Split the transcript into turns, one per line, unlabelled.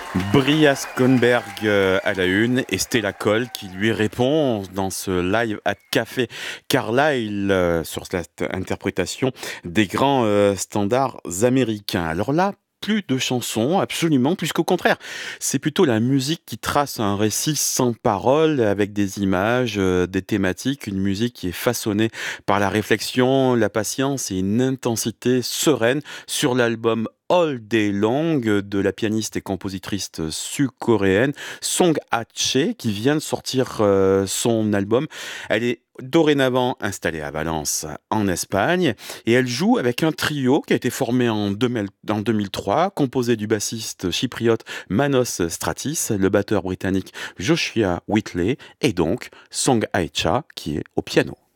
Bria Skonberg à la une et Stella Cole qui lui répond dans ce live à Café Carlyle sur cette interprétation des grands standards américains. Alors là, plus de chansons, absolument, puisqu'au contraire, c'est plutôt la musique qui trace un récit sans parole, avec des images, des thématiques, une musique qui est façonnée par la réflexion, la patience et une intensité sereine sur l'album All Day Long de la pianiste et compositrice sud-coréenne Song Ha-che qui vient de sortir son album. Elle est dorénavant installée à Valence en Espagne et elle joue avec un trio qui a été formé en 2003, composé du bassiste chypriote Manos Stratis, le batteur britannique Joshua Whitley et donc Song Ha-che qui est au piano.